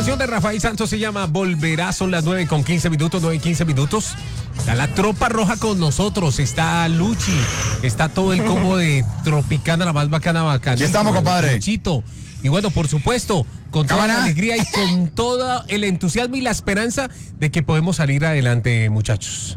La canción de Rafael Santos se llama Volverá, son las 9:15, 9:15. Está la tropa roja con nosotros, está Luchi, está todo el combo de Tropicana, la más bacana. Aquí estamos, compadre. Luchito. Y bueno, por supuesto, con toda la alegría y con todo el entusiasmo y la esperanza de que podemos salir adelante, muchachos.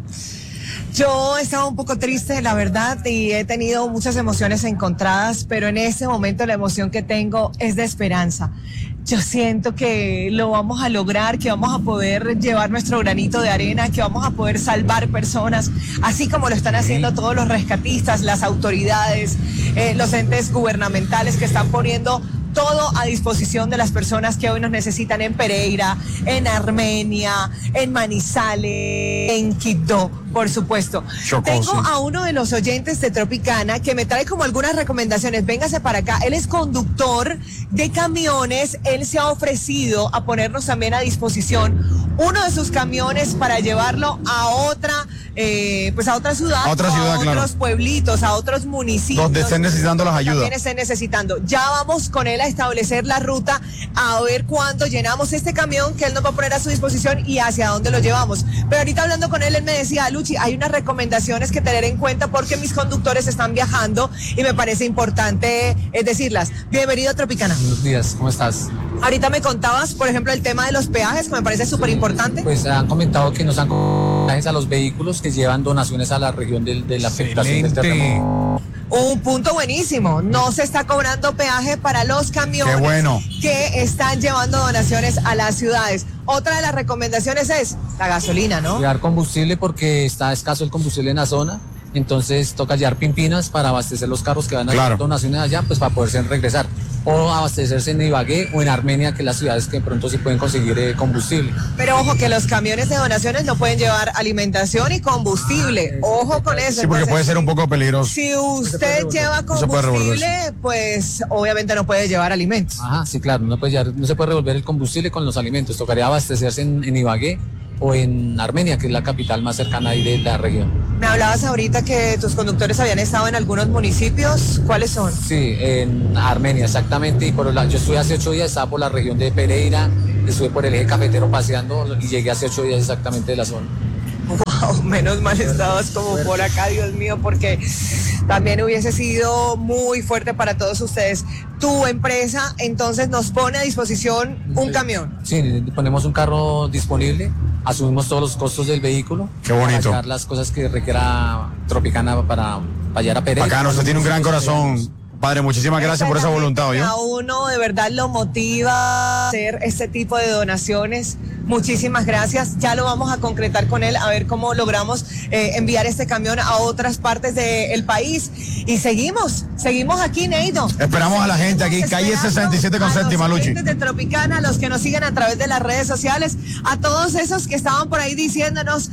Yo estaba un poco triste, la verdad, y he tenido muchas emociones encontradas, pero en este momento la emoción que tengo es de esperanza. Yo siento que lo vamos a lograr, que vamos a poder llevar nuestro granito de arena, que vamos a poder salvar personas, así como lo están haciendo todos los rescatistas, las autoridades, los entes gubernamentales que están poniendo todo a disposición de las personas que hoy nos necesitan en Pereira, en Armenia, en Manizales, en Quito, por supuesto. Tengo a uno de los oyentes de Tropicana que me trae como algunas recomendaciones. Véngase para acá. Él es conductor de camiones. Él se ha ofrecido a ponernos también a disposición uno de sus camiones para llevarlo a otra, pues a otra ciudad, a otros pueblitos, a otros municipios. Donde estén necesitando las ayudas. También estén necesitando. Ya vamos con él a establecer la ruta, a ver cuándo llenamos este camión que él nos va a poner a su disposición y hacia dónde lo llevamos. Pero ahorita hablando con él, él me decía, Luchi, hay unas recomendaciones que tener en cuenta porque mis conductores están viajando y me parece importante decirlas. Bienvenido a Tropicana. Buenos días, ¿cómo estás? Ahorita me contabas, por ejemplo, el tema de los peajes, que me parece súper importante. Pues han comentado que nos han peajes a los vehículos que llevan donaciones a la región de la afectación del terremoto. Un punto buenísimo. No se está cobrando peaje para los camiones que están llevando donaciones a las ciudades. Otra de las recomendaciones es la gasolina, ¿no? Llevar combustible porque está escaso el combustible en la zona. Entonces toca llevar pimpinas para abastecer los carros que van a hacer donaciones allá, pues para poderse regresar. O abastecerse en Ibagué o en Armenia, que es las ciudades que pronto sí pueden conseguir combustible. Pero ojo, que los camiones de donaciones no pueden llevar alimentación y combustible. Ojo con eso. Sí, porque entonces, puede ser un poco peligroso. Si usted lleva combustible, pues obviamente no puede llevar alimentos. Ajá, sí, claro, no se puede revolver el combustible con los alimentos. Tocaría abastecerse en Ibagué o en Armenia, que es la capital más cercana ahí de la región. Me hablabas ahorita que tus conductores habían estado en algunos municipios. ¿Cuáles son? Sí, en Armenia, exactamente. Y yo estuve hace 8 días, estaba por la región de Pereira, estuve por el eje cafetero paseando y llegué hace 8 días exactamente de la zona. Wow, menos mal estabas como por acá, Dios mío, porque también hubiese sido muy fuerte para todos ustedes. Tu empresa entonces nos pone a disposición un camión. Sí, ponemos un carro disponible, asumimos todos los costos del vehículo. Qué bonito. Para llevar las cosas que requiera Tropicana para llegar a Pereira. Bacano, usted tiene un gran corazón. Padre, muchísimas gracias por esa voluntad. A uno de verdad lo motiva a hacer este tipo de donaciones. Muchísimas gracias. Ya lo vamos a concretar con él, a ver cómo logramos enviar este camión a otras partes del país. Y seguimos aquí, Neido. Esperamos a la gente aquí, calle 67 con séptima, Luchi. A los de Tropicana, a los que nos siguen a través de las redes sociales, a todos esos que estaban por ahí diciéndonos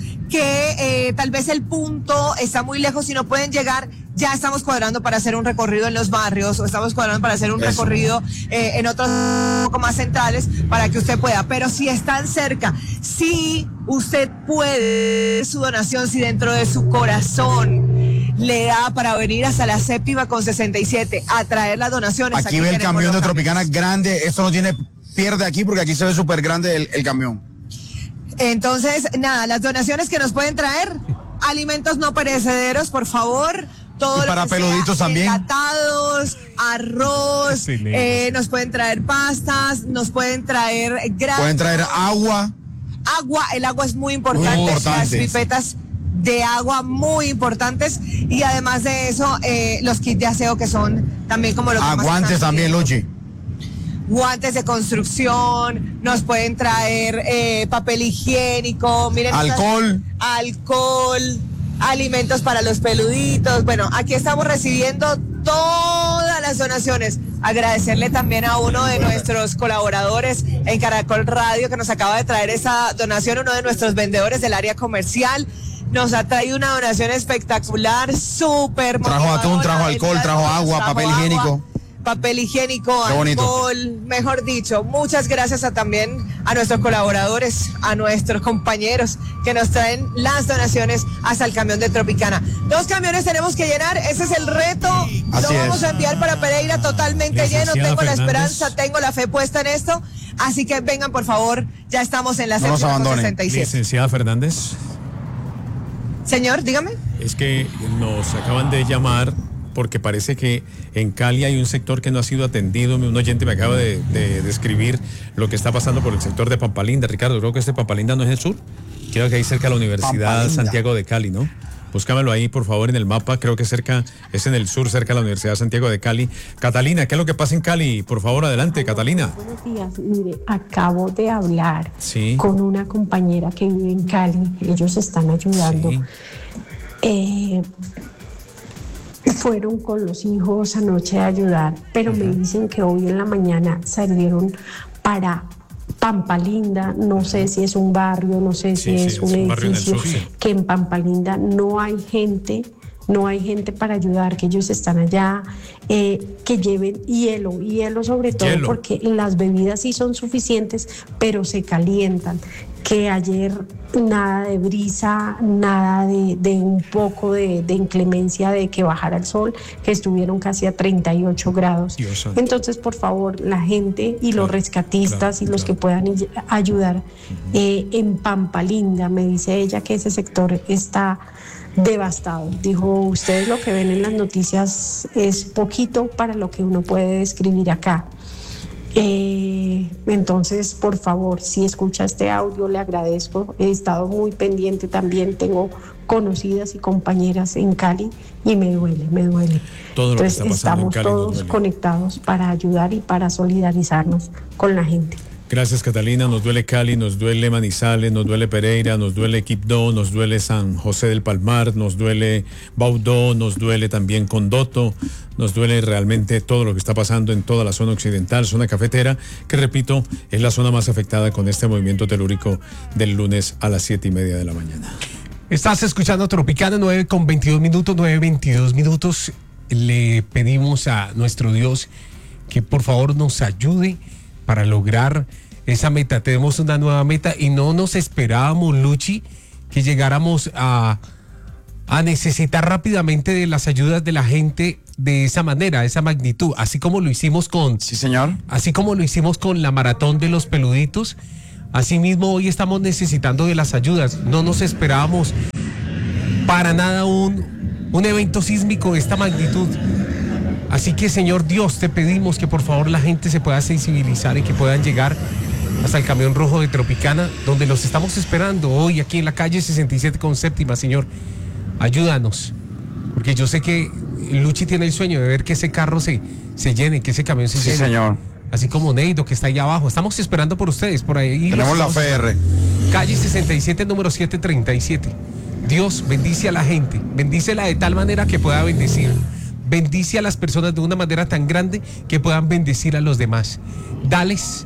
que tal vez el punto está muy lejos y no pueden llegar. Ya estamos cuadrando para hacer un recorrido en los barrios o estamos cuadrando para hacer un recorrido en otros un poco más centrales para que usted pueda. Pero si están cerca, si usted puede, su donación, si dentro de su corazón le da para venir hasta la séptima con 67 a traer las donaciones. Aquí ve el camión de Tropicana grande, esto no tiene pierde aquí porque aquí se ve súper grande el camión. Entonces, nada, las donaciones que nos pueden traer, alimentos no perecederos, por favor. Todo y para peluditos también. Enlatados, arroz, nos pueden traer pastas, nos pueden traer grasas. Pueden traer agua. El agua es muy importante. Las pipetas de agua muy importantes. Y además de eso, los kits de aseo que son también como lo que más guantes también, Luchi. Guantes de construcción, nos pueden traer papel higiénico, miren. Alcohol. Alimentos para los peluditos. Bueno, aquí estamos recibiendo todas las donaciones. Agradecerle también a uno de nuestros colaboradores en Caracol Radio que nos acaba de traer esa donación, uno de nuestros vendedores del área comercial. Nos ha traído una donación espectacular, súper. Trajo atún, trajo alcohol, trajo agua, papel higiénico. papel higiénico, Qué bonito. alcohol, mejor dicho. Muchas gracias también a nuestros colaboradores, a nuestros compañeros que nos traen las donaciones hasta el camión de Tropicana. 2 camiones tenemos que llenar, ese es el reto. Así Lo vamos es. a enviar para Pereira totalmente lleno. Licenciada Tengo la Fernández. esperanza, tengo la fe puesta en esto. Así que vengan, por favor, ya estamos en la No nos sección abandonen. 67. Licenciada Fernández, Señor, dígame. es que nos acaban de llamar porque parece que en Cali hay un sector que no ha sido atendido. Un oyente me acaba de describir lo que está pasando por el sector de Pampalinda. Ricardo, creo que este Pampalinda no es el sur. Creo que ahí cerca de la Universidad Pampalinda. Santiago de Cali, ¿no? Búscamelo ahí, por favor, en el mapa. Creo que es en el sur, cerca de la Universidad Santiago de Cali. Catalina, ¿qué es lo que pasa en Cali? Por favor, adelante, Catalina. Buenos días. Mire, acabo de hablar Sí. con una compañera que vive en Cali. Ellos están ayudando. Sí. Fueron con los hijos anoche a ayudar, pero me dicen que hoy en la mañana salieron para Pampalinda. No sé si es un barrio, no sé si es un barrio en el edificio, sur, sí. que en Pampalinda no hay gente para ayudar, que ellos están allá, que lleven hielo sobre todo, Hielo. porque las bebidas sí son suficientes, pero se calientan. Que ayer nada de brisa, nada de un poco de inclemencia de que bajara el sol, que estuvieron casi a 38 grados. Dios santo. Entonces, por favor, la gente y los Claro, rescatistas claro, y los claro. que puedan ayudar en Pampalinda, me dice ella que ese sector está devastado. Dijo, ustedes lo que ven en las noticias es poquito para lo que uno puede describir acá. Entonces, por favor, si escucha este audio, le agradezco. He estado muy pendiente también, tengo conocidas y compañeras en Cali y me duele. Todo lo que Entonces, está pasando en estamos Cali nos todos duele. conectados para ayudar y para solidarizarnos con la gente. Gracias, Catalina. Nos duele Cali, nos duele Manizales, nos duele Pereira, nos duele Quibdó, nos duele San José del Palmar, nos duele Baudó, nos duele también Condoto, nos duele realmente todo lo que está pasando en toda la zona occidental, zona cafetera, que repito, es la zona más afectada con este movimiento telúrico del lunes a las 7:30 de la mañana. Estás escuchando Tropicana, 9:22 minutos. Le pedimos a nuestro Dios que por favor nos ayude para lograr esa meta. Tenemos una nueva meta y no nos esperábamos, Luchi, que llegáramos a necesitar rápidamente de las ayudas de la gente de esa manera, de esa magnitud, así como lo hicimos con Sí, señor. la maratón de los peluditos. Asimismo, hoy estamos necesitando de las ayudas. No nos esperábamos para nada un evento sísmico de esta magnitud. Así que, Señor Dios, te pedimos que por favor la gente se pueda sensibilizar y que puedan llegar hasta el camión rojo de Tropicana, donde los estamos esperando hoy aquí en la calle 67 con séptima. Señor, ayúdanos, porque yo sé que Luchi tiene el sueño de ver que ese carro se llene, que ese camión se Sí, llene. señor. Así como Neido, que está ahí abajo. Estamos esperando por ustedes, por ahí. Tenemos la los- FR. Calle 67, número 737. Dios bendice a la gente, bendícela de tal manera que pueda bendecir. Bendice a las personas de una manera tan grande que puedan bendecir a los demás. Dales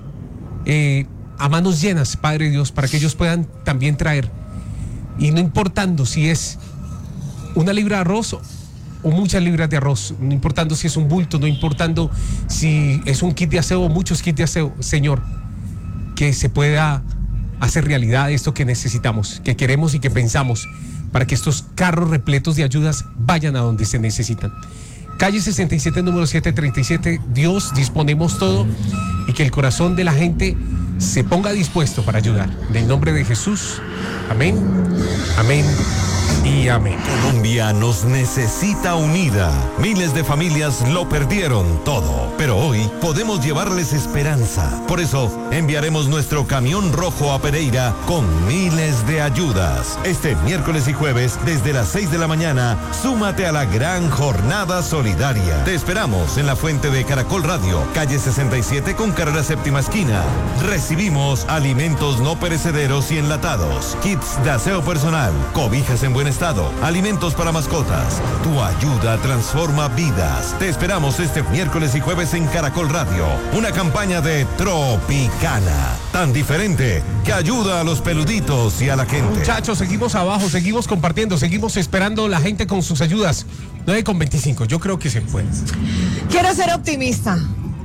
a manos llenas, Padre Dios, para que ellos puedan también traer. Y no importando si es una libra de arroz o muchas libras de arroz, no importando si es un bulto, no importando si es un kit de aseo o muchos kits de aseo, Señor, que se pueda hacer realidad esto que necesitamos, que queremos y que pensamos, para que estos carros repletos de ayudas vayan a donde se necesitan. Calle 67, número 737, Dios, disponemos todo y que el corazón de la gente se ponga dispuesto para ayudar. En el nombre de Jesús, amén, amén y amén. Colombia nos necesita unida. Miles de familias lo perdieron todo, pero hoy podemos llevarles esperanza. Por eso enviaremos nuestro camión rojo a Pereira con miles de ayudas. Este miércoles y jueves desde las 6 de la mañana, súmate a la gran jornada solidaria. Te esperamos en la fuente de Caracol Radio, calle 67 con carrera séptima esquina. Recibimos alimentos no perecederos y enlatados, kits de aseo personal, cobijas en buen estado, alimentos para mascotas. Tu ayuda transforma vidas. Te esperamos este miércoles y jueves en Caracol Radio. Una campaña de Tropicana. Tropicana, tan diferente que ayuda a los peluditos y a la gente. Muchachos, seguimos abajo, seguimos compartiendo, seguimos esperando la gente con sus ayudas. 9:25, yo creo que se puede. Quiero ser optimista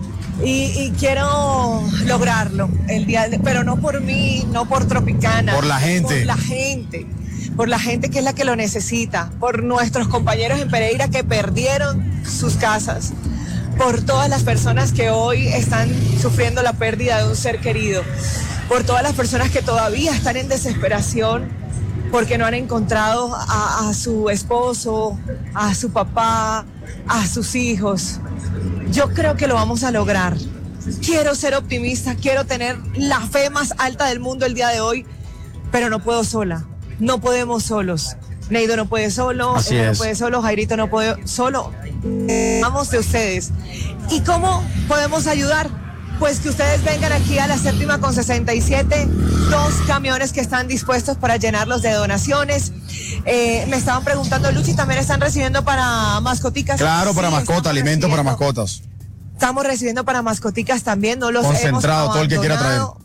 y quiero lograrlo pero no por mí, no por Tropicana. Por la gente. Por la gente que es la que lo necesita, por nuestros compañeros en Pereira que perdieron sus casas, por todas las personas que hoy están sufriendo la pérdida de un ser querido, por todas las personas que todavía están en desesperación porque no han encontrado a su esposo, a su papá, a sus hijos. Yo creo que lo vamos a lograr. Quiero ser optimista, quiero tener la fe más alta del mundo el día de hoy, pero no puedo sola, no podemos solos. Neido no puede solo, Así no es. puede solo, Jairito no puede solo. Vamos de ustedes. ¿Y cómo podemos ayudar? Pues que ustedes vengan aquí a la 7ª con 67, 2 camiones que están dispuestos para llenarlos de donaciones. Me estaban preguntando, Luchi, ¿también están recibiendo para mascoticas? Claro, para Sí, mascotas, estamos alimentos para recibiendo. mascotas. Estamos recibiendo para mascoticas también, no los Concentrado, hemos todo el que quiera traer. abandonado.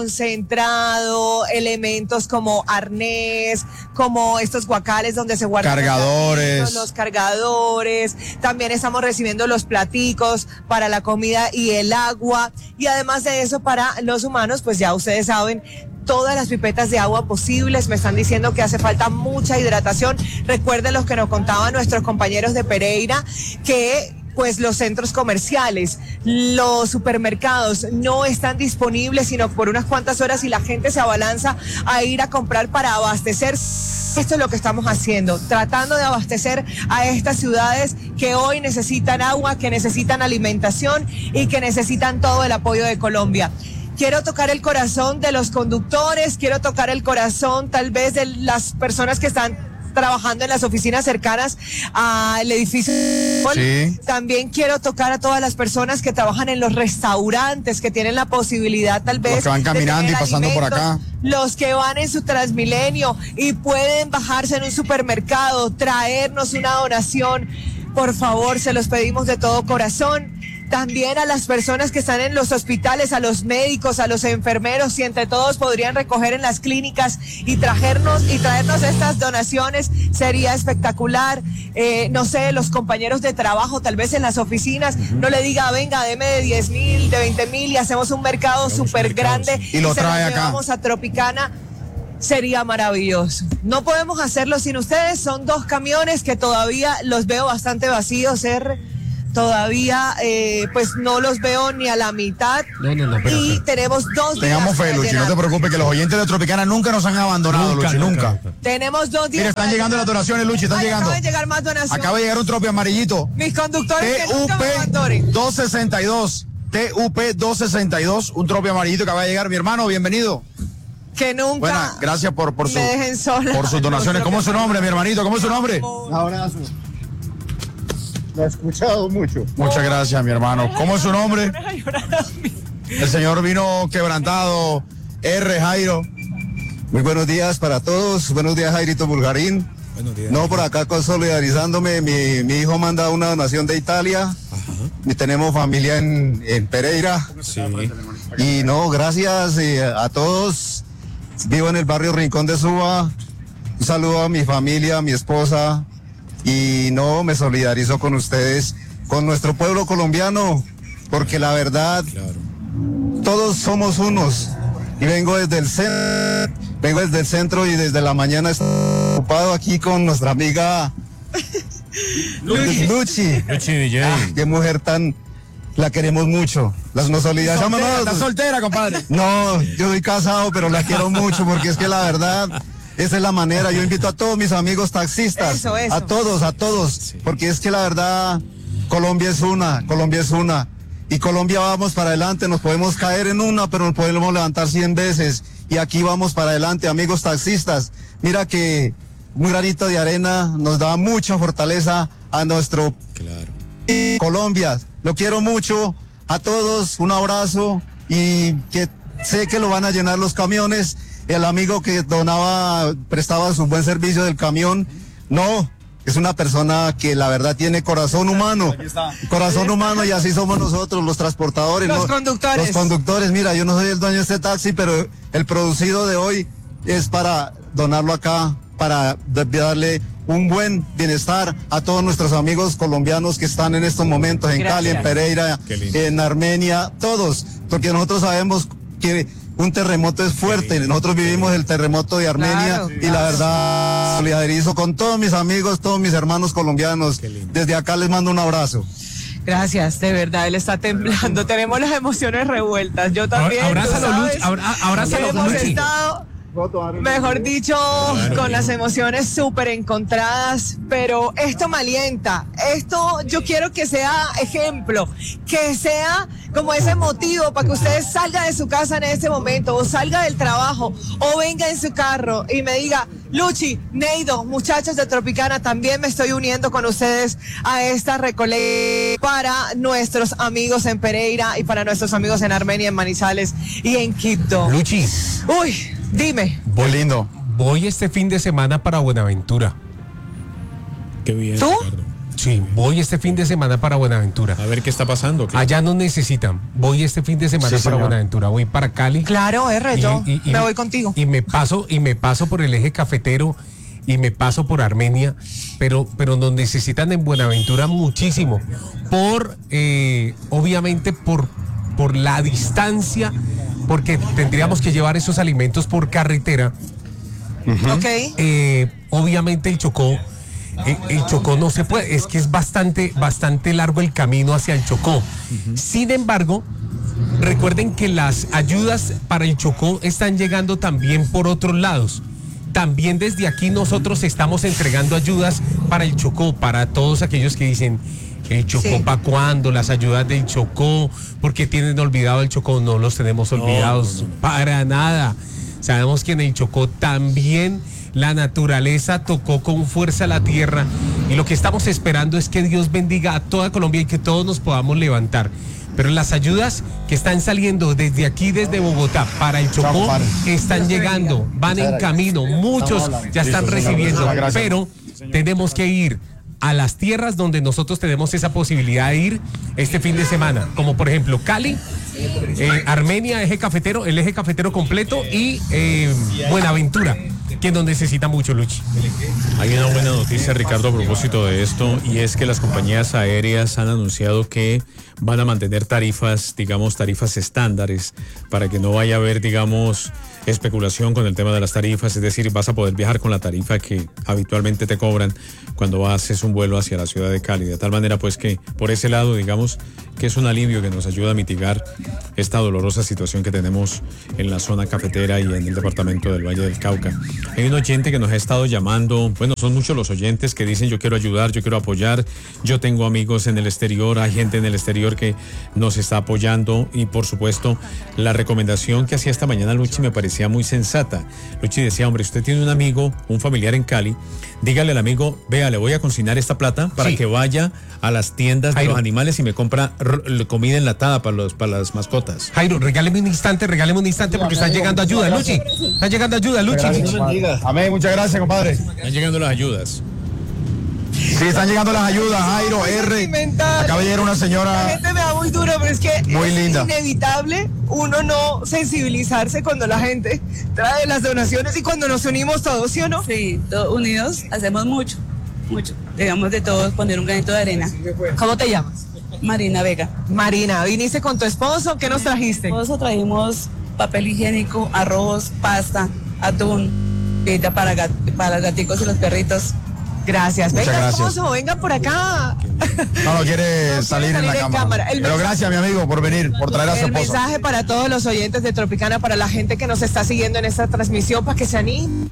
Concentrado, elementos como arnés, como estos guacales donde se guardan Cargadores. los cargadores. También estamos recibiendo los platicos para la comida y el agua. Y además de eso, para los humanos, pues ya ustedes saben, todas las pipetas de agua posibles. Me están diciendo que hace falta mucha hidratación. Recuerden los que nos contaban nuestros compañeros de Pereira, que pues los centros comerciales, los supermercados no están disponibles sino por unas cuantas horas y la gente se abalanza a ir a comprar para abastecer. Esto es lo que estamos haciendo, tratando de abastecer a estas ciudades que hoy necesitan agua, que necesitan alimentación y que necesitan todo el apoyo de Colombia. Quiero tocar el corazón de los conductores, quiero tocar el corazón tal vez de las personas que están trabajando en las oficinas cercanas al edificio. Sí. También quiero tocar a todas las personas que trabajan en los restaurantes, que tienen la posibilidad tal vez Los que van de caminando tener y pasando por alimentos, acá. los que van en su Transmilenio y pueden bajarse en un supermercado, traernos una donación. Por favor, se los pedimos de todo corazón. También a las personas que están en los hospitales, a los médicos, a los enfermeros, si entre todos podrían recoger en las clínicas y traernos estas donaciones, sería espectacular. No sé, los compañeros de trabajo, tal vez en las oficinas, no le diga, venga, deme de 10,000, de 20,000 y hacemos un mercado súper grande Y lo trae acá. Vamos a Tropicana. Sería maravilloso. No podemos hacerlo sin ustedes. Son 2 camiones que todavía los veo bastante vacíos, todavía pues no los veo ni a la mitad. No, y tenemos 2 días. Tengamos fe, para Luchi, no llenar. te preocupes, que los oyentes de Tropicana nunca nos han abandonado, Luchi, nunca. Tenemos 2 días. Mira, están para llegando las llenar. donaciones, Luchi, están Ay, llegando. acaban de llegar más donaciones. Acaba de llegar un tropi amarillito. Mis conductores que nunca me TUP abandonen. 262. TUP 262, un tropi amarillito que acaba de llegar. Mi hermano, bienvenido. Que nunca Bueno, gracias por me dejen sola. por sus donaciones. ¿Cómo es su nombre, mi hermanito? ¿Cómo es su nombre? Un abrazo. Lo he escuchado mucho. Muchas gracias, mi hermano. ¿Cómo es su nombre? El señor vino quebrantado. Jairo. Muy buenos días para todos. Buenos días, Jairito Bulgarín. No, por acá solidarizándome. Mi hijo manda una donación de Italia. Y tenemos familia en Pereira. Sí. Y no, gracias a todos. Vivo en el barrio Rincón de Suba. Un saludo a mi familia, a mi esposa. Y no, me solidarizo con ustedes, con nuestro pueblo colombiano, porque la verdad, todos somos unos. Y vengo desde el centro y desde la mañana estoy ocupado aquí con nuestra amiga Luchi. Qué mujer tan, la queremos mucho. Nos solidarizamos. ¿Estás soltera, compadre? No, yo soy casado, pero la quiero mucho porque es que la verdad, esa es la manera. Yo invito a todos mis amigos taxistas, Eso. a todos, porque es que la verdad, Colombia es una. Y Colombia vamos para adelante, nos podemos caer en una, pero nos podemos levantar 100 veces. Y aquí vamos para adelante, amigos taxistas. Mira que un granito de arena nos da mucha fortaleza a nuestro Colombia. Lo quiero mucho, a todos, un abrazo y que sé que lo van a llenar los camiones. El amigo que prestaba su buen servicio del camión, no, Es una persona que la verdad tiene corazón humano. Corazón humano, y así somos nosotros, los transportadores. Los conductores. Los conductores, mira, yo no soy el dueño de este taxi, pero el producido de hoy es para donarlo acá, para darle un buen bienestar a todos nuestros amigos colombianos que están en estos momentos en Cali, en Pereira, en Armenia, todos, porque nosotros sabemos que un terremoto es fuerte. Nosotros vivimos el terremoto de Armenia y la verdad solidarizo con todos mis amigos, todos mis hermanos colombianos. Desde acá les mando un abrazo. Gracias, de verdad, él está temblando. Tenemos las emociones revueltas. Yo también. Abrázalo, Luchi. Abrázalo, hemos Luchi. estado, mejor dicho, con las emociones súper encontradas, pero esto me alienta. Esto yo quiero que sea ejemplo, que sea como ese motivo para que usted salga de su casa en este momento, o salga del trabajo, o venga en su carro y me diga: Luchi, Neido, muchachos de Tropicana, también me estoy uniendo con ustedes a esta recolecta para nuestros amigos en Pereira y para nuestros amigos en Armenia, en Manizales y en Quibdó. Luchi. Uy, dime. Muy lindo. Voy este fin de semana para Buenaventura. Qué bien. ¿Tú? Ricardo. Sí, voy este fin de semana para Buenaventura. A ver qué está pasando. Allá no necesitan. Voy este fin de semana para Buenaventura. Voy para Cali. Claro, yo me voy contigo. Y me paso por el eje cafetero y me paso por Armenia, pero nos necesitan en Buenaventura muchísimo. Obviamente por la distancia, porque tendríamos que llevar esos alimentos por carretera. Ok. Obviamente el Chocó no se puede, es que es bastante largo el camino hacia el Chocó. Sin embargo, recuerden que las ayudas para el Chocó están llegando también por otros lados. También desde aquí nosotros estamos entregando ayudas para el Chocó, para todos aquellos que dicen: ¿el Chocó para cuándo? Las ayudas del Chocó, porque tienen olvidado el Chocó. No los tenemos olvidados, para nada. Sabemos que en el Chocó también la naturaleza tocó con fuerza la tierra, y lo que estamos esperando es que Dios bendiga a toda Colombia y que todos nos podamos levantar. Pero las ayudas que están saliendo desde aquí, desde Bogotá, para el Chocó, están llegando, van en camino, muchos ya están recibiendo, pero tenemos que ir a las tierras donde nosotros tenemos esa posibilidad de ir este fin de semana, como por ejemplo Cali, Armenia, el eje cafetero completo, y Buenaventura, que nos necesita mucho, Luchi. Hay una buena noticia, Ricardo, a propósito de esto, y es que las compañías aéreas han anunciado que van a mantener tarifas estándares, para que no vaya a haber, especulación con el tema de las tarifas. Es decir, vas a poder viajar con la tarifa que habitualmente te cobran cuando haces un vuelo hacia la ciudad de Cali, de tal manera pues que por ese lado que es un alivio que nos ayuda a mitigar esta dolorosa situación que tenemos en la zona cafetera y en el departamento del Valle del Cauca. Hay un oyente que nos ha estado llamando, son muchos los oyentes que dicen: yo quiero ayudar, yo quiero apoyar, yo tengo amigos en el exterior, hay gente en el exterior que nos está apoyando, y por supuesto la recomendación que hacía esta mañana Luchi me parecía muy sensata. Luchi decía: hombre, usted tiene un amigo, un familiar en Cali, dígale al amigo: vea, le voy a consignar esta plata para que vaya a las tiendas de los animales y me compra comida enlatada para las mascotas. Jairo, regáleme un instante porque está llegando ayuda, Luchi. Está llegando ayuda, Luchi. Amén, muchas gracias, compadre. Están llegando las ayudas. Sí, están llegando las ayudas, Jairo, acaba de llegar una señora. La gente me da muy duro, pero es que muy linda. Es inevitable uno no sensibilizarse cuando la gente trae las donaciones y cuando nos unimos todos, ¿sí o no? Sí, todos unidos hacemos mucho. Debemos de todos poner un granito de arena. ¿Cómo te llamas? Marina Vega. Marina, ¿viniste con tu esposo? ¿Qué nos trajiste? Nosotros trajimos papel higiénico, arroz, pasta, atún, para los gaticos y los perritos. Gracias. Muchas venga, gracias. Esposo, venga por acá. No quiere salir en la cámara. Pero gracias, mi amigo, por venir, por traer a su esposo. El mensaje para todos los oyentes de Tropicana, para la gente que nos está siguiendo en esta transmisión, para que se anime.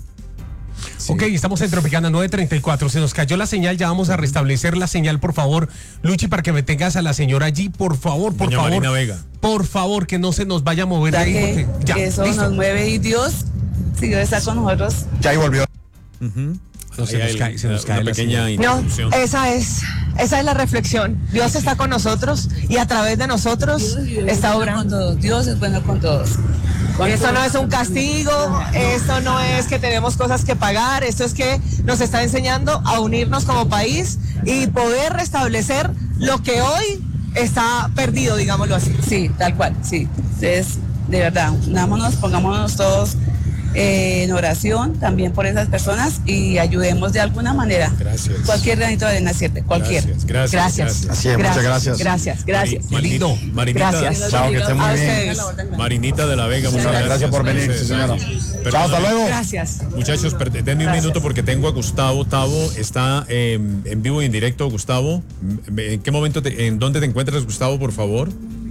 Sí. Ok, estamos en Tropicana 934. Se nos cayó la señal, ya vamos a restablecer la señal, por favor, Luchi, para que me tengas a la señora allí, por favor. Doña Marina Vega. Por favor, que no se nos vaya a mover de ahí. Eso listo. Nos mueve, y Dios, si Dios está con nosotros. Ya ahí volvió. No, se nos cae una pequeña No, interrupción. esa es la reflexión. Dios está con nosotros y a través de nosotros está obrando. Dios es bueno con todos. Esto no es un castigo, esto no es que tenemos cosas que pagar, esto es que nos está enseñando a unirnos como país y poder restablecer lo que hoy está perdido, digámoslo así. Sí, tal cual, sí. Entonces, de verdad, pongámonos todos en oración también por esas personas y ayudemos de alguna manera. Gracias. Cualquier granito de arena sirve, cualquier. Gracias. Así es, muchas gracias. Gracias. Marinita, Gracias. Chao, que estén muy A bien. ustedes. Marinita de la Vega, muchas Gracias por venir, sí, señora. Chao, hasta luego. Gracias. Muchachos, denme un minuto porque tengo a Gustavo. Tavo está en vivo y en directo. Gustavo, ¿en qué momento, en dónde te encuentras, Gustavo, por favor?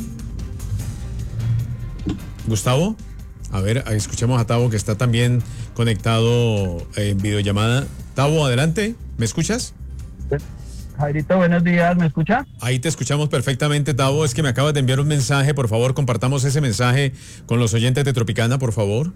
Gustavo, a ver, escuchemos a Tavo que está también conectado en videollamada. Tavo, adelante, ¿me escuchas? Jairito, buenos días, ¿me escucha? Ahí te escuchamos perfectamente, Tavo. Es que me acabas de enviar un mensaje, por favor, compartamos ese mensaje con los oyentes de Tropicana, por favor.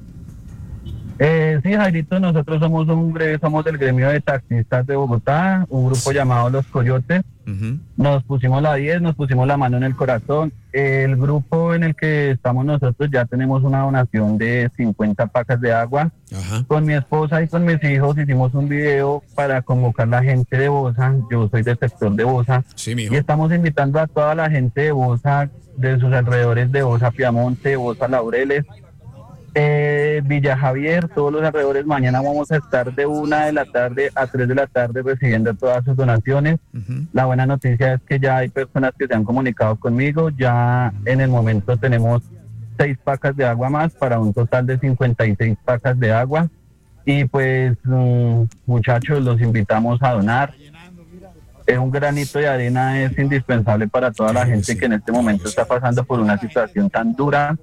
Sí, Jairito, nosotros somos del gremio de taxistas de Bogotá, un grupo llamado Los Coyotes. Nos pusimos la 10, nos pusimos la mano en el corazón. El grupo en el que estamos nosotros ya tenemos una donación de 50 pacas de agua. Ajá. Con mi esposa y con mis hijos hicimos un video para convocar a la gente de Bosa. Yo soy del sector de Bosa. Sí, mijo. Y estamos invitando a toda la gente de Bosa, de sus alrededores, de Bosa Piamonte, Bosa Laureles, Villa Javier, todos los alrededores. Mañana vamos a estar de 1 de la tarde a 3 de la tarde recibiendo todas sus donaciones. La buena noticia es que ya hay personas que se han comunicado conmigo. Ya en el momento tenemos 6 pacas de agua más para un total de 56 pacas de agua. Y pues muchachos, los invitamos a donar. Un granito de arena es indispensable para toda la gente que en este momento está pasando por una situación tan dura.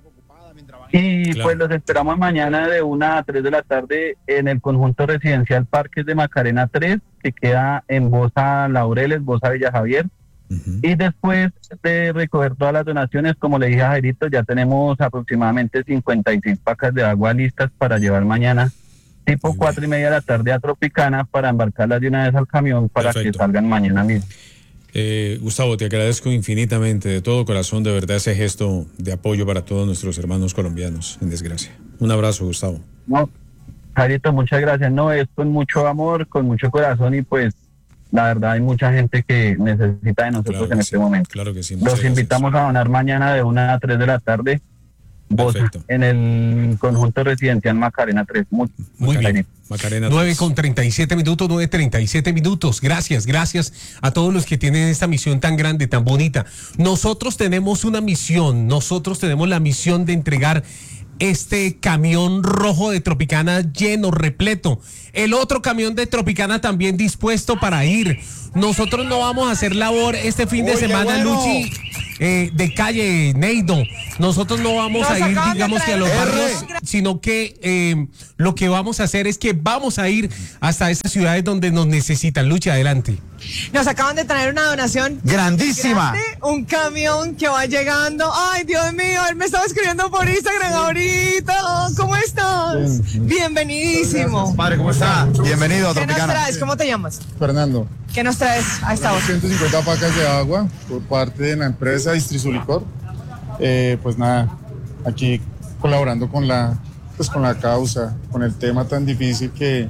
Y pues los esperamos mañana de 1 a 3 de la tarde en el conjunto residencial Parques de Macarena 3, que queda en Bosa Laureles, Bosa Villa Javier. Y después de recoger todas las donaciones, como le dije a Jairito, ya tenemos aproximadamente 56 pacas de agua listas para llevar mañana, tipo 4:30 de la tarde a Tropicana, para embarcarlas de una vez al camión para que salgan mañana mismo. Gustavo, te agradezco infinitamente, de todo corazón, de verdad, ese gesto de apoyo para todos nuestros hermanos colombianos en desgracia. Un abrazo, Gustavo. No, Jairito, muchas gracias. No, es con mucho amor, con mucho corazón, y pues la verdad hay mucha gente que necesita de nosotros en este momento. Claro que sí. Los invitamos a donar mañana de 1 a 3 de la tarde. Bosa, en el conjunto residencial Macarena 3. Muy bien. Macarena 9:37 minutos, 9:37 minutos. Gracias a todos los que tienen esta misión tan grande, tan bonita. Nosotros tenemos una misión, nosotros tenemos la misión de entregar este camión rojo de Tropicana lleno, repleto. El otro camión de Tropicana también dispuesto para ir. Nosotros no vamos a hacer labor este fin de semana, Luchi, de calle Neido. Nosotros no vamos a ir, digamos que a los barrios, sino que lo que vamos a hacer es que vamos a ir hasta esas ciudades donde nos necesitan. Luchi, adelante. Nos acaban de traer una donación grandísima. Grande, un camión que va llegando. Ay, Dios mío, él me estaba escribiendo por Instagram ahorita. ¿Cómo estás? Bienvenidísimo. Padre, ¿cómo está? Bienvenido a ¿Qué nos Tropicana. traes? ¿Cómo te llamas? Fernando. ¿Qué nos traes a esta hora? 150 pacas de agua por parte de la empresa Distrisulicor. Pues nada, aquí colaborando con la causa, con el tema tan difícil que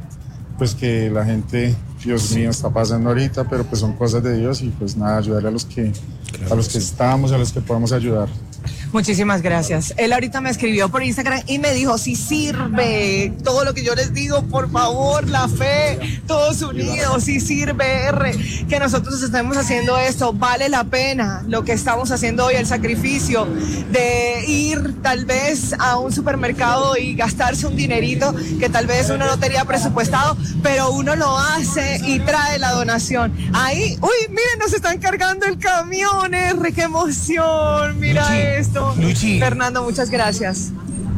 la gente, Dios mío, está pasando ahorita, pero pues son cosas de Dios, y pues nada, ayudarle a los que estamos, a los que podamos ayudar. Muchísimas gracias. Él ahorita me escribió por Instagram y me dijo, si sirve todo lo que yo les digo, por favor, la fe, todos unidos, si sirve, que nosotros estemos haciendo esto, vale la pena lo que estamos haciendo hoy, el sacrificio de ir tal vez a un supermercado y gastarse un dinerito que tal vez uno no tenía presupuestado, pero uno lo hace y trae la donación. Ahí, uy, miren, nos están cargando el camión, qué emoción, mira Luchi, esto. Luchi. Fernando, muchas gracias.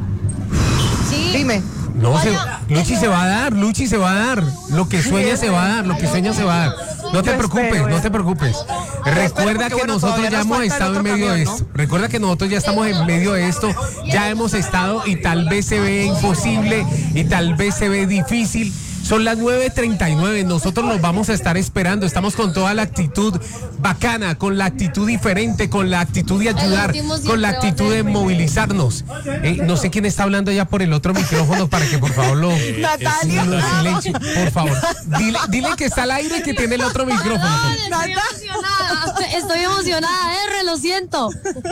Sí. Dime. No, Luchi se va a dar, Luchi se va a dar. Lo que sueña se va a dar, lo que sueña se va a dar. No te preocupes, no te preocupes. Recuerda que nosotros ya hemos estado en medio de esto. Recuerda que nosotros ya estamos en medio de esto. Ya hemos estado y tal vez se ve imposible y tal vez se ve difícil. Son las 9:39. Nosotros los vamos a estar esperando. Estamos con toda la actitud bacana, con la actitud diferente, con la actitud de ayudar, con la actitud de movilizarnos. No sé quién está hablando allá por el otro micrófono para que por favor lo silencie. Por favor, dile que está al aire y que tiene el otro micrófono. Estoy emocionada, lo siento.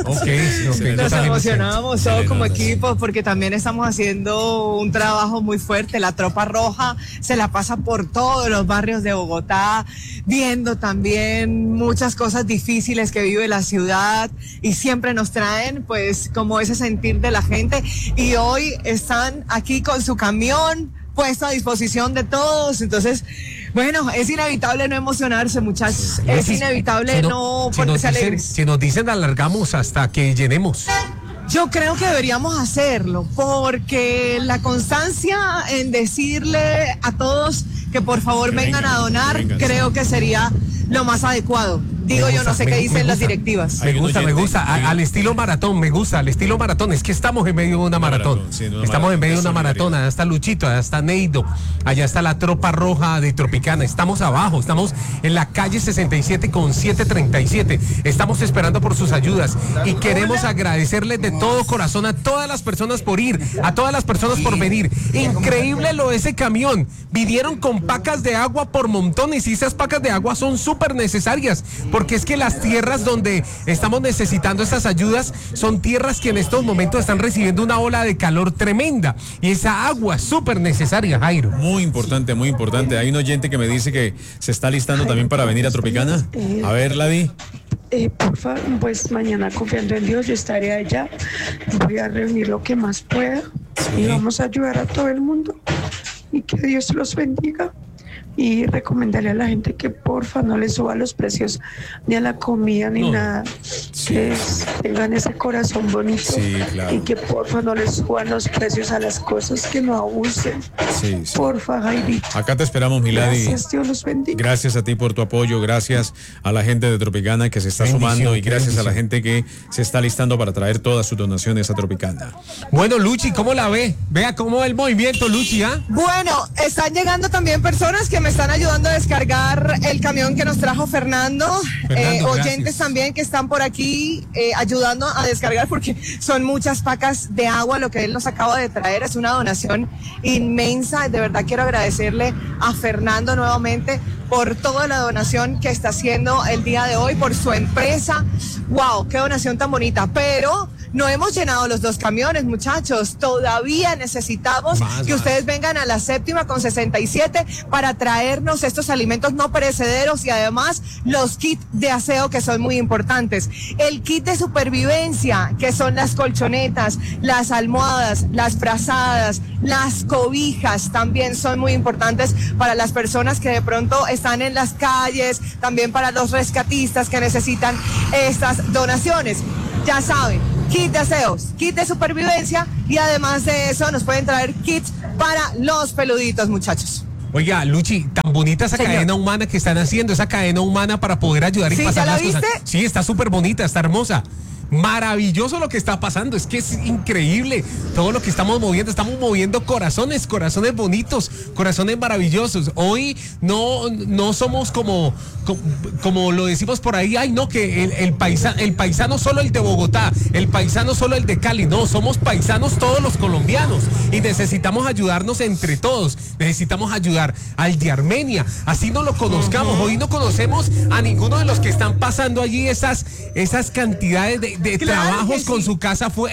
Nos emocionamos todos como equipo porque también estamos haciendo un trabajo muy fuerte. La Tropa Roja se la pasa por todos los barrios de Bogotá, viendo también muchas cosas difíciles que vive la ciudad y siempre nos traen pues como ese sentir de la gente y hoy están aquí con su camión puesto a disposición de todos. Entonces, bueno, es inevitable no emocionarse, muchachos. Es inevitable no ponerse alegres. Si nos dicen alargamos hasta que llenemos. Yo creo que deberíamos hacerlo porque la constancia en decirle a todos que por favor vengan a donar, creo que sería lo más adecuado. Digo yo, no sé qué dicen las directivas. Me gusta. Al estilo maratón, me gusta, al estilo maratón. Es que estamos en medio de una maratón. Estamos en medio de una maratón. Allá está Luchito, allá está Neido, allá está la Tropa Roja de Tropicana. Estamos abajo, estamos en la calle 67 con 737. Estamos esperando por sus ayudas y queremos agradecerles de todo corazón a todas las personas por ir, a todas las personas por venir. Increíble lo de ese camión. Vinieron con pacas de agua por montones y esas pacas de agua son súper necesarias. Porque es que las tierras donde estamos necesitando estas ayudas son tierras que en estos momentos están recibiendo una ola de calor tremenda. Y esa agua es súper necesaria, Jairo. Muy importante, muy importante. Hay un oyente que me dice que se está listando también para venir a Tropicana. A ver, Ladi. Porfa, pues mañana confiando en Dios yo estaré allá. Voy a reunir lo que más pueda y vamos a ayudar a todo el mundo. Y que Dios los bendiga. Y recomendarle a la gente que porfa no les suba los precios ni a la comida ni nada, que tengan ese corazón bonito y que porfa no les suban los precios a las cosas, que no abusen. Porfa, Jairito. Acá te esperamos, Milady. Gracias, Dios los bendiga. Gracias a ti por tu apoyo, gracias a la gente de Tropicana que se está sumando y gracias a la gente que se está listando para traer todas sus donaciones a Tropicana. Bueno, Luchi, ¿cómo la ve? Vea cómo va el movimiento, Luchi, ¿ah? Bueno, están llegando también personas que me están ayudando a descargar el camión que nos trajo Fernando, oyentes también que están por aquí ayudando a descargar porque son muchas pacas de agua lo que él nos acaba de traer, es una donación inmensa. De verdad quiero agradecerle a Fernando nuevamente por toda la donación que está haciendo el día de hoy, por su empresa. Wow, qué donación tan bonita, pero no hemos llenado los 2 camiones, muchachos. Todavía necesitamos que ustedes vengan a la 7ª con 67 para traernos estos alimentos no perecederos y además los kits de aseo que son muy importantes. El kit de supervivencia, que son las colchonetas, las almohadas, las frazadas, las cobijas, también son muy importantes para las personas que de pronto están en las calles, también para los rescatistas que necesitan estas donaciones. Ya saben, kit de aseos, kit de supervivencia y además de eso nos pueden traer kits para los peluditos, muchachos. Oiga, Luchi, tan bonita esa cadena humana que están haciendo, esa cadena humana para poder ayudar y pasar las cosas. Sí, está súper bonita, está hermosa. Maravilloso lo que está pasando, es que es increíble todo lo que estamos moviendo corazones bonitos, corazones maravillosos. Hoy no somos como lo decimos por ahí, ay no, que el paisano solo el de Bogotá, el paisano solo el de Cali, no, somos paisanos todos los colombianos y necesitamos ayudarnos entre todos, necesitamos ayudar al de Armenia, así no lo conozcamos, hoy no conocemos a ninguno de los que están pasando allí esas cantidades de trabajos con su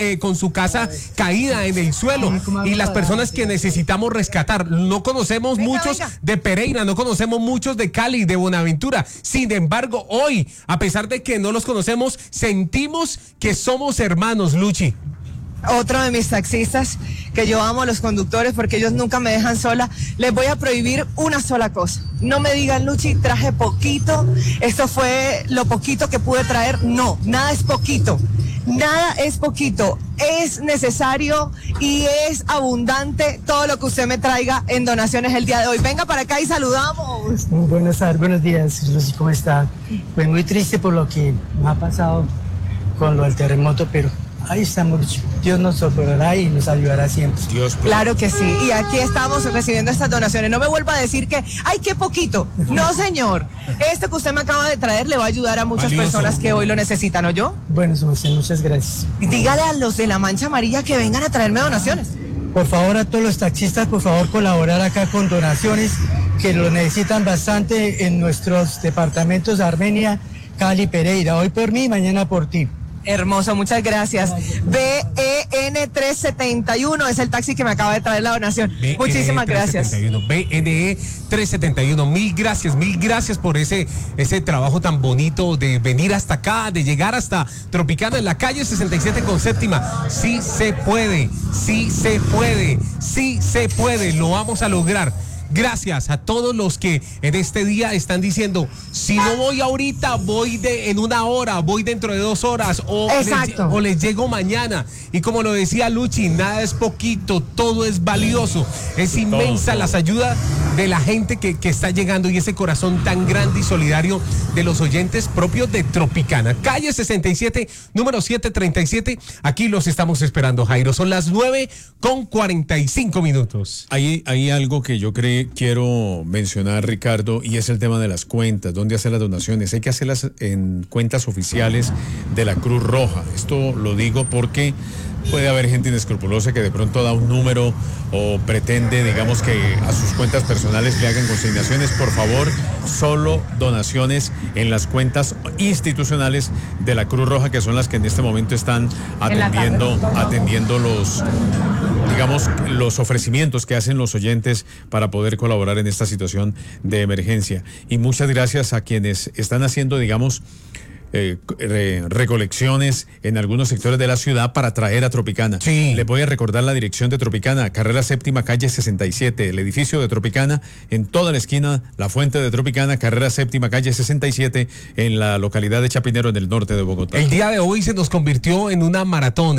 casa caída en el suelo y las personas que necesitamos rescatar. No conocemos muchos de Pereira, no conocemos muchos de Cali, de Buenaventura. Sin embargo, hoy, a pesar de que no los conocemos, sentimos que somos hermanos, Luchi. Otro de mis taxistas, que yo amo a los conductores porque ellos nunca me dejan sola, les voy a prohibir una sola cosa. No me digan, Luchi, traje poquito, esto fue lo poquito que pude traer. No, nada es poquito. Nada es poquito, es necesario y es abundante todo lo que usted me traiga en donaciones el día de hoy. Venga para acá y saludamos. Buenas tardes, buenos días, Lucy, ¿cómo está? Pues muy triste por lo que me ha pasado con lo del terremoto, pero ahí estamos. Dios nos socorrerá y nos ayudará siempre. Claro que sí. Y aquí estamos recibiendo estas donaciones. No me vuelva a decir que, ¡ay, qué poquito! No, señor. Esto que usted me acaba de traer le va a ayudar a muchas personas que hoy lo necesitan, ¿o yo? Bueno, Sebastián, muchas gracias. Dígale a los de la Mancha Amarilla que vengan a traerme donaciones. Por favor, a todos los taxistas, por favor, colaborar acá con donaciones que lo necesitan bastante en nuestros departamentos de Armenia, Cali, Pereira. Hoy por mí, mañana por ti. Hermoso, muchas gracias. BEN 371 es el taxi que me acaba de traer la donación. Muchísimas gracias. BNE 371, mil gracias por ese trabajo tan bonito de venir hasta acá, de llegar hasta Tropicana en la calle 67 con séptima. Sí se puede, lo vamos a lograr. Gracias a todos los que en este día están diciendo, si no voy ahorita, voy en una hora, voy dentro de 2 horas o les llego mañana. Y como lo decía Luchi, nada es poquito, todo es valioso. Es inmensa las ayudas de la gente que está llegando y ese corazón tan grande y solidario de los oyentes propios de Tropicana. Calle 67, número 737. Aquí los estamos esperando, Jairo. Son las 9:45. Hay algo que yo quiero mencionar, Ricardo, y es el tema de las cuentas, dónde hacer las donaciones. Hay que hacerlas en cuentas oficiales de la Cruz Roja. Esto lo digo porque puede haber gente inescrupulosa que de pronto da un número o pretende, digamos, que a sus cuentas personales le hagan consignaciones. Por favor, solo donaciones en las cuentas institucionales de la Cruz Roja, que son las que en este momento están atendiendo los ofrecimientos que hacen los oyentes para poder colaborar en esta situación de emergencia. Y muchas gracias a quienes están haciendo, digamos, recolecciones en algunos sectores de la ciudad para traer a Tropicana. Sí. Les voy a recordar la dirección de Tropicana, carrera séptima, calle 67, el edificio de Tropicana, en toda la esquina, la fuente de Tropicana, carrera séptima, calle 67, en la localidad de Chapinero, en el norte de Bogotá. El día de hoy se nos convirtió en una maratón,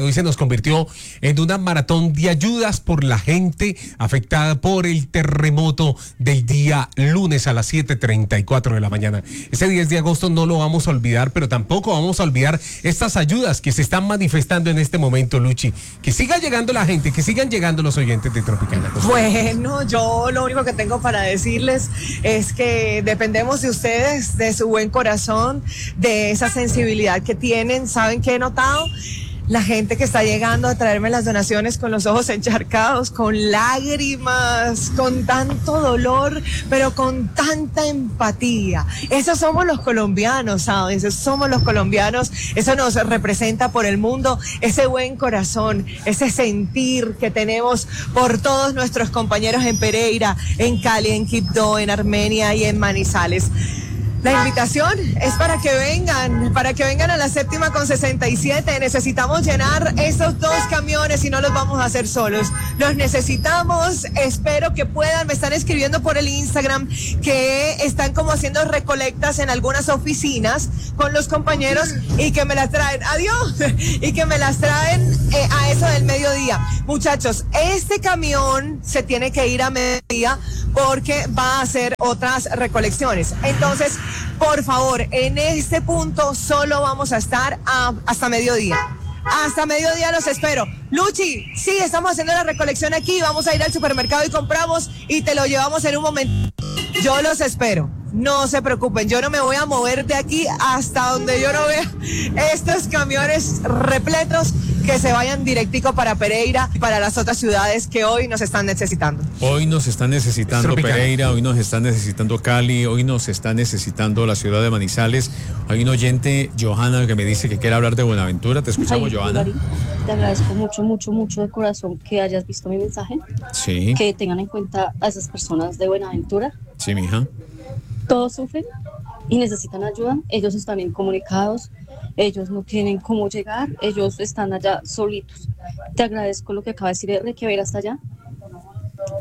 de ayudas por la gente afectada por el terremoto del día lunes a las 7:34 de la mañana. Ese 10 de agosto no lo vamos a olvidar, pero tampoco vamos a olvidar estas ayudas que se están manifestando en este momento, Luchi. Que siga llegando la gente, que sigan llegando los oyentes de Tropicana. Bueno, yo lo único que tengo para decirles es que dependemos de ustedes, de su buen corazón, de esa sensibilidad que tienen. ¿Saben qué he notado? La gente que está llegando a traerme las donaciones con los ojos encharcados, con lágrimas, con tanto dolor, pero con tanta empatía. Esos somos los colombianos, ¿sabes? Esos somos los colombianos. Eso nos representa por el mundo, ese buen corazón, ese sentir que tenemos por todos nuestros compañeros en Pereira, en Cali, en Quibdó, en Armenia y en Manizales. La invitación es para que vengan a la séptima con 67. Necesitamos llenar esos 2 camiones y no los vamos a hacer solos. Los necesitamos, espero que puedan. Me están escribiendo por el Instagram que están como haciendo recolectas en algunas oficinas con los compañeros y que me las traen, adiós, y que me las traen a eso del mediodía. Muchachos, este camión se tiene que ir a mediodía porque va a hacer otras recolecciones. Entonces, por favor, en este punto solo vamos a estar hasta mediodía. Hasta mediodía los espero. Luchi, sí, estamos haciendo la recolección aquí. Vamos a ir al supermercado y compramos y te lo llevamos en un momento. Yo los espero. No se preocupen, yo no me voy a mover de aquí hasta donde yo no vea estos camiones repletos que se vayan directico para Pereira y para las otras ciudades que hoy nos están necesitando. Hoy nos están necesitando Pereira, hoy nos están necesitando Cali, hoy nos está necesitando la ciudad de Manizales. Hay un oyente, Johanna, que me dice que quiere hablar de Buenaventura. Te escuchamos, Johanna. Te agradezco mucho de corazón que hayas visto mi mensaje. Sí. Que tengan en cuenta a esas personas de Buenaventura. Sí, mija. Todos sufren y necesitan ayuda. Ellos están incomunicados, ellos no tienen cómo llegar, ellos están allá solitos. Te agradezco lo que acaba de decir R, que ver hasta allá.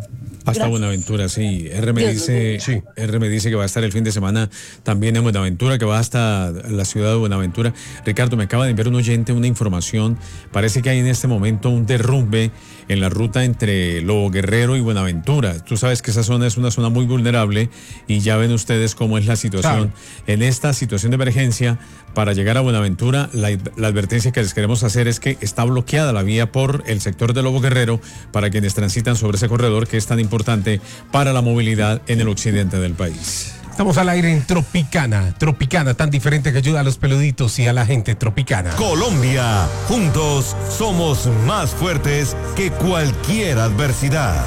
Hasta Buenaventura, sí. R me dice que va a estar el fin de semana también en Buenaventura, que va hasta la ciudad de Buenaventura. Ricardo, me acaba de enviar un oyente una información. Parece que hay en este momento un derrumbe en la ruta entre Lobo Guerrero y Buenaventura. Tú sabes que esa zona es una zona muy vulnerable y ya ven ustedes cómo es la situación. En esta situación de emergencia, para llegar a Buenaventura, la advertencia que les queremos hacer es que está bloqueada la vía por el sector de Lobo Guerrero para quienes transitan sobre ese corredor que es tan importante para la movilidad en el occidente del país. Estamos al aire en Tropicana, tan diferente que ayuda a los peluditos y a la gente tropicana. Colombia, juntos somos más fuertes que cualquier adversidad.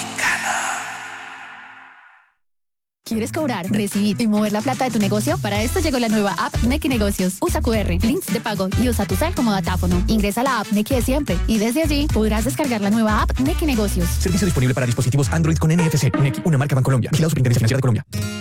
¿Quieres cobrar, recibir y mover la plata de tu negocio? Para esto llegó la nueva app Nequi Negocios. Usa QR, links de pago y usa tu cel como datáfono. Ingresa a la app Nequi de siempre y desde allí podrás descargar la nueva app Nequi Negocios. Servicio disponible para dispositivos Android con NFC. Nequi, una marca Bancolombia. Vigilado Superintendencia Financiera de Colombia.